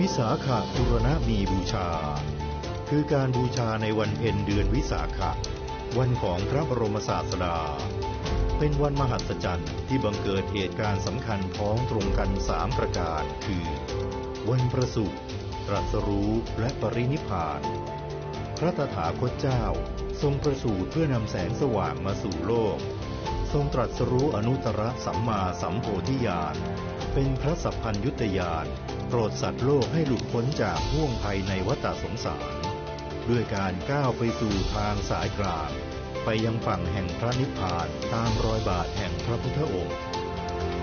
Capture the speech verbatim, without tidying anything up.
วิสาขบูรณมีบูชาคือการบูชาในวันเพ็ญเดือนวิสาขะวันของพระบรมศาสดาเป็นวันมหัศจรรย์ที่บังเกิดเหตุการณ์สำคัญพ้องตรงกันสามประการคือวันประสูติตรัสรู้และปรินิพพานพระตถาคตเจ้าทรงประสูติเพื่อนำแสงสว่างมาสู่โลกทรงตรัสรู้อนุตตรสัมมาสัมโพธิญาณเป็นพระสัพพัญญุตญาณโปรดสัตว์โลกให้หลุดพ้นจากห่วงภัยในวัฏสงสารด้วยการก้าวไปสู่ทางสายกลางไปยังฝั่งแห่งพระนิพพานตามรอยบาทแห่งพระพุทธองค์